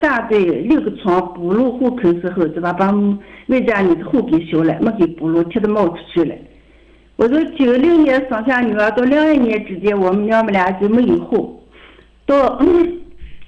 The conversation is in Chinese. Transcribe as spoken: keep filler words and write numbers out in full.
大概六个窗补路户口时候，对吧？把魏家女的户给修了，没给补路，铁都冒出去了。我说九六年生下女儿到两二年之间，我们娘们俩就没有户。到、嗯、